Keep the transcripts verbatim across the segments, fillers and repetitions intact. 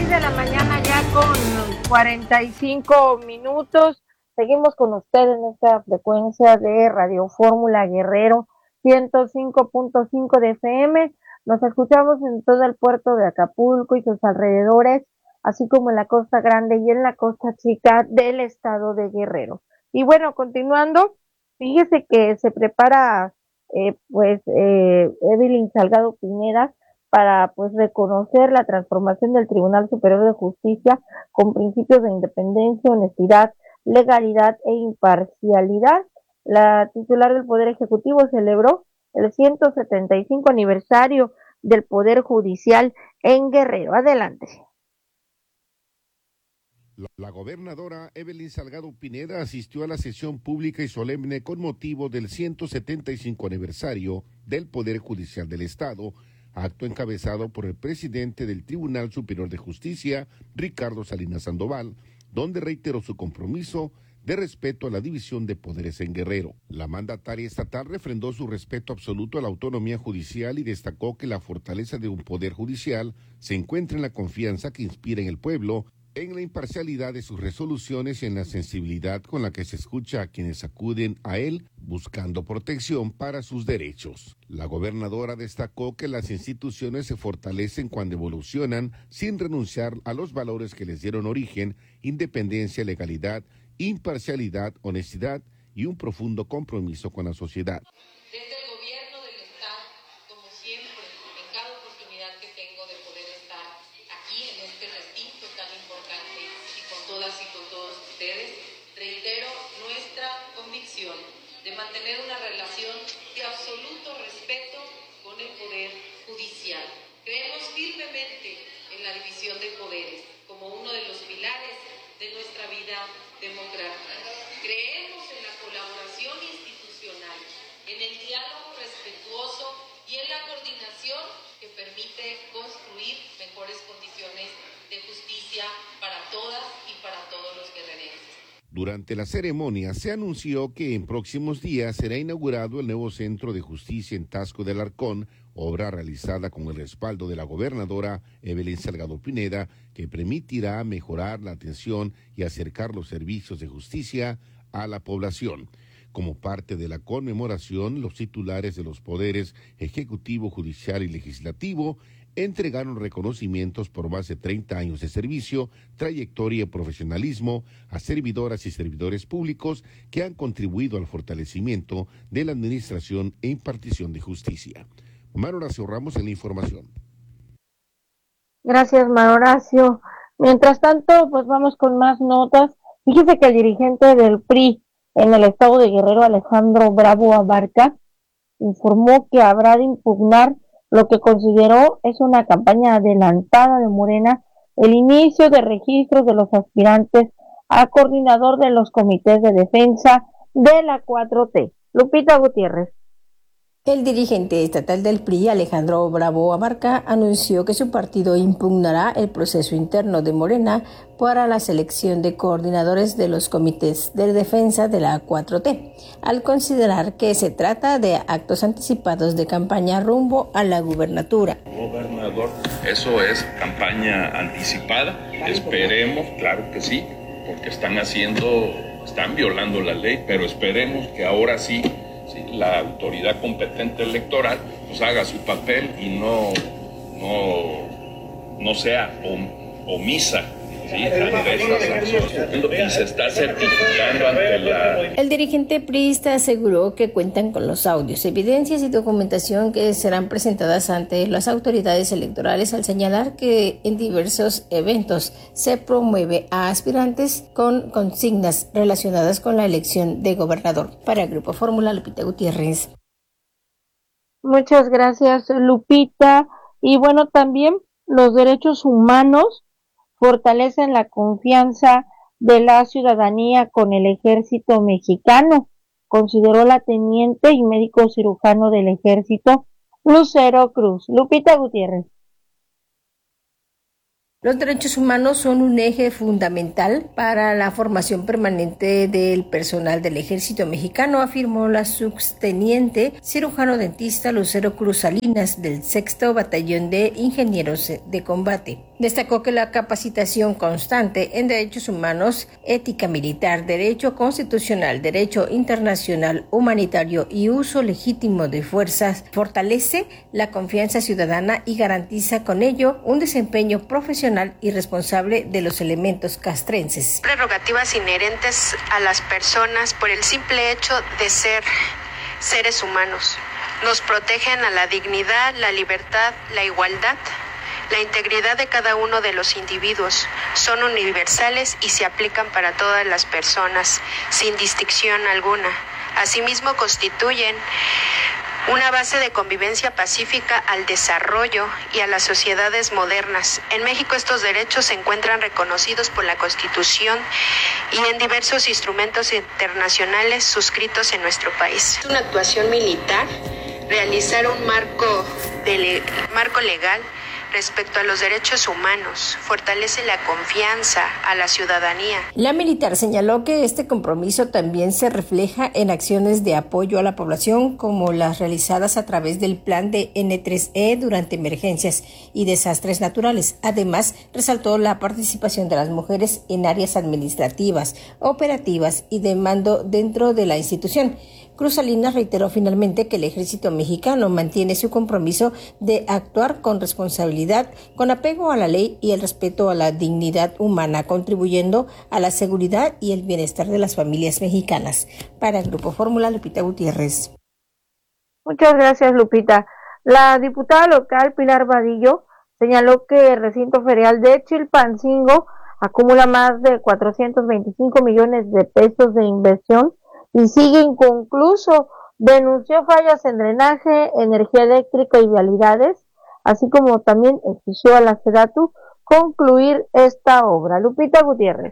de la mañana ya con cuarenta y cinco minutos. Seguimos con ustedes en esta frecuencia de Radio Fórmula Guerrero ciento cinco punto cinco de F M. Nos escuchamos en todo el puerto de Acapulco y sus alrededores, así como en la Costa Grande y en la Costa Chica del estado de Guerrero. Y bueno, continuando, fíjese que se prepara eh, pues eh, Evelyn Salgado Pineda para pues reconocer la transformación del Tribunal Superior de Justicia con principios de independencia, honestidad, legalidad e imparcialidad. La titular del Poder Ejecutivo celebró el ciento setenta y cinco aniversario del Poder Judicial en Guerrero. Adelante. La, la gobernadora Evelyn Salgado Pineda asistió a la sesión pública y solemne con motivo del ciento setenta y cinco aniversario del Poder Judicial del Estado, acto encabezado por el presidente del Tribunal Superior de Justicia, Ricardo Salinas Sandoval, donde reiteró su compromiso de respeto a la división de poderes en Guerrero. La mandataria estatal refrendó su respeto absoluto a la autonomía judicial y destacó que la fortaleza de un poder judicial se encuentra en la confianza que inspira en el pueblo, en la imparcialidad de sus resoluciones y en la sensibilidad con la que se escucha a quienes acuden a él buscando protección para sus derechos. La gobernadora destacó que las instituciones se fortalecen cuando evolucionan sin renunciar a los valores que les dieron origen: independencia, legalidad, imparcialidad, honestidad y un profundo compromiso con la sociedad. Desde el gobierno del Estado, como siempre, en cada oportunidad que tengo de poder estar aquí en este recinto tan importante y con todas y con todos ustedes, reitero nuestra convicción de mantener una relación de absoluto respeto con el Poder Judicial. Creemos firmemente en la división de poderes como uno de los pilares de nuestra vida democrática. Creemos en la colaboración institucional, en el diálogo respetuoso y en la coordinación que permite construir mejores condiciones de justicia para todas y para todos los guerrerenses. Durante la ceremonia se anunció que en próximos días será inaugurado el nuevo Centro de Justicia en Taxco de Alarcón, obra realizada con el respaldo de la gobernadora Evelyn Salgado Pineda, que permitirá mejorar la atención y acercar los servicios de justicia a la población. Como parte de la conmemoración, los titulares de los poderes ejecutivo, judicial y legislativo entregaron reconocimientos por más de treinta años de servicio, trayectoria y profesionalismo a servidoras y servidores públicos que han contribuido al fortalecimiento de la administración e impartición de justicia. Mar Horacio Ramos en la información. Gracias, Mar Horacio. Mientras tanto, pues vamos con más notas. Fíjese que el dirigente del P R I en el estado de Guerrero, Alejandro Bravo Abarca, informó que habrá de impugnar lo que consideró es una campaña adelantada de Morena, el inicio de registros de los aspirantes a coordinador de los comités de defensa de la cuatro T. Lupita Gutiérrez. El dirigente estatal del P R I, Alejandro Bravo Abarca, anunció que su partido impugnará el proceso interno de Morena para la selección de coordinadores de los comités de defensa de la cuatro T, al considerar que se trata de actos anticipados de campaña rumbo a la gubernatura. Gobernador, eso es campaña anticipada, esperemos, claro que sí, porque están haciendo, están violando la ley, pero esperemos que ahora sí, sí la autoridad competente electoral pues haga su papel y no, no, no sea omisa. Sí, y se está certificando ante la... El dirigente priista aseguró que cuentan con los audios, evidencias y documentación que serán presentadas ante las autoridades electorales, al señalar que en diversos eventos se promueve a aspirantes con consignas relacionadas con la elección de gobernador. Para el Grupo Fórmula, Lupita Gutiérrez. Muchas gracias, Lupita. Y bueno, también los derechos humanos fortalecen la confianza de la ciudadanía con el ejército mexicano, consideró la teniente y médico cirujano del ejército, Lucero Cruz. Lupita Gutiérrez. Los derechos humanos son un eje fundamental para la formación permanente del personal del ejército mexicano, afirmó la subteniente cirujano dentista Lucero Cruz Salinas del sexto Batallón de Ingenieros de Combate. Destacó que la capacitación constante en derechos humanos, ética militar, derecho constitucional, derecho internacional, humanitario y uso legítimo de fuerzas fortalece la confianza ciudadana y garantiza con ello un desempeño profesional y responsable de los elementos castrenses. Prerrogativas inherentes a las personas por el simple hecho de ser seres humanos. Nos protegen a la dignidad, la libertad, la igualdad. La integridad de cada uno de los individuos son universales y se aplican para todas las personas, sin distinción alguna. Asimismo, constituyen una base de convivencia pacífica al desarrollo y a las sociedades modernas. En México estos derechos se encuentran reconocidos por la Constitución y en diversos instrumentos internacionales suscritos en nuestro país. Una actuación militar, realizar un marco, de le- marco legal respecto a los derechos humanos, fortalece la confianza a la ciudadanía. La militar señaló que este compromiso también se refleja en acciones de apoyo a la población como las realizadas a través del plan de ene tres e durante emergencias y desastres naturales. Además, resaltó la participación de las mujeres en áreas administrativas, operativas y de mando dentro de la institución. Cruz Salinas reiteró finalmente que el ejército mexicano mantiene su compromiso de actuar con responsabilidad, con apego a la ley y el respeto a la dignidad humana, contribuyendo a la seguridad y el bienestar de las familias mexicanas. Para el Grupo Fórmula, Lupita Gutiérrez. Muchas gracias, Lupita. La diputada local Pilar Vadillo señaló que el recinto ferial de Chilpancingo acumula más de cuatrocientos veinticinco millones de pesos de inversión y sigue inconcluso. Denunció fallas en drenaje, energía eléctrica y vialidades, así como también exigió a la SEDATU concluir esta obra. Lupita Gutiérrez.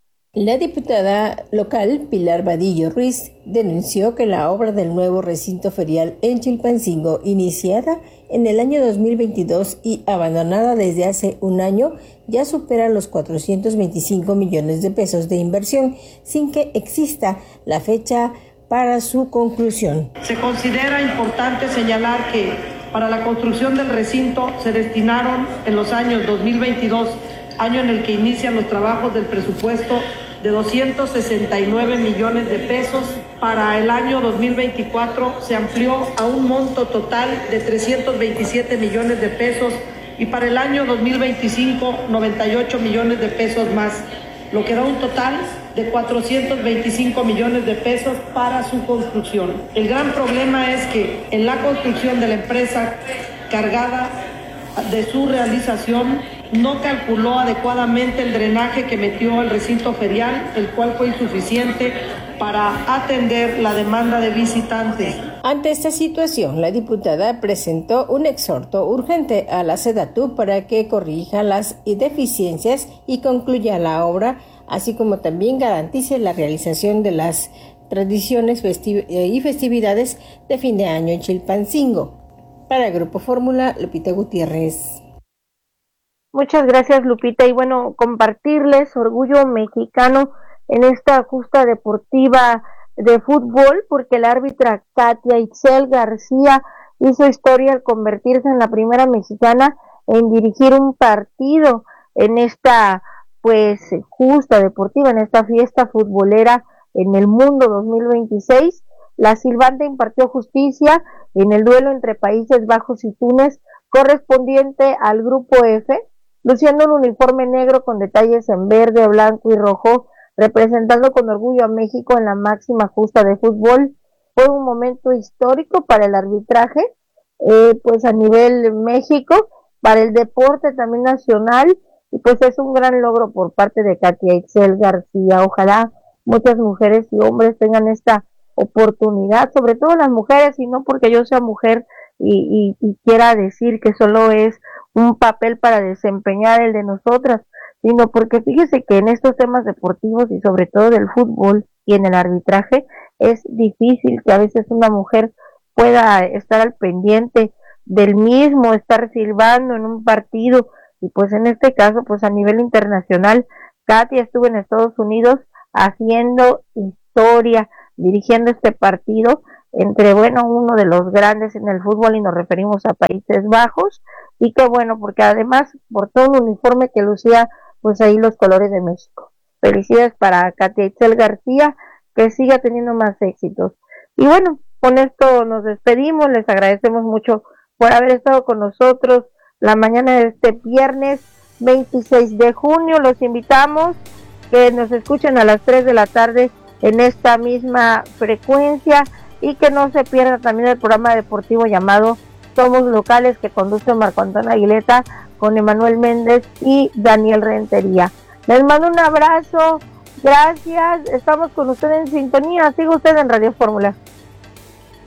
La diputada local Pilar Vadillo Ruiz denunció que la obra del nuevo recinto ferial en Chilpancingo, iniciada en el año dos mil veintidós y abandonada desde hace un año, ya supera los cuatrocientos veinticinco millones de pesos de inversión, sin que exista la fecha para su conclusión. Se considera importante señalar que para la construcción del recinto se destinaron en los años dos mil veintidós, año en el que inician los trabajos del presupuesto, de doscientos sesenta y nueve millones de pesos. Para el año dos mil veinticuatro se amplió a un monto total de trescientos veintisiete millones de pesos y para el año dos mil veinticinco noventa y ocho millones de pesos más, lo que da un total de cuatrocientos veinticinco millones de pesos para su construcción. El gran problema es que en la construcción de la empresa cargada de su realización no calculó adecuadamente el drenaje que metió el recinto ferial, el cual fue insuficiente para atender la demanda de visitantes. Ante esta situación, la diputada presentó un exhorto urgente a la SEDATU para que corrija las deficiencias y concluya la obra, así como también garantice la realización de las tradiciones festiv- y festividades de fin de año en Chilpancingo. Para el Grupo Fórmula, Lupita Gutiérrez. Muchas gracias, Lupita. Y bueno, compartirles orgullo mexicano en esta justa deportiva de fútbol, porque la árbitra Katia Itzel García hizo historia al convertirse en la primera mexicana en dirigir un partido en esta pues justa deportiva, en esta fiesta futbolera en el mundo dos mil veintiséis. La silbante impartió justicia en el duelo entre Países Bajos y Túnez, correspondiente al grupo F, luciendo un uniforme negro con detalles en verde, blanco y rojo, representando con orgullo a México en la máxima justa de fútbol. Fue un momento histórico para el arbitraje, eh, pues a nivel México, para el deporte también nacional, y pues es un gran logro por parte de Katia Itzel García. Ojalá muchas mujeres y hombres tengan esta oportunidad, sobre todo las mujeres, y no porque yo sea mujer y, y, y quiera decir que solo es un papel para desempeñar el de nosotras, sino porque fíjese que en estos temas deportivos y sobre todo del fútbol y en el arbitraje es difícil que a veces una mujer pueda estar al pendiente del mismo, estar silbando en un partido, y pues en este caso, pues a nivel internacional, Katia estuvo en Estados Unidos haciendo historia, dirigiendo este partido entre, bueno, uno de los grandes en el fútbol, y nos referimos a Países Bajos, y qué bueno, porque además portó un uniforme que lucía pues ahí los colores de México. Felicidades para Katia Itzel García, que siga teniendo más éxitos. Y bueno, con esto nos despedimos, les agradecemos mucho por haber estado con nosotros la mañana de este viernes veintiséis de junio. Los invitamos que nos escuchen a las tres de la tarde en esta misma frecuencia y que no se pierda también el programa deportivo llamado Somos Locales, que conduce Marco Antonio Aguileta con Emanuel Méndez y Daniel Rentería. Les mando un abrazo, gracias, estamos con ustedes en sintonía, siga usted en Radio Fórmula.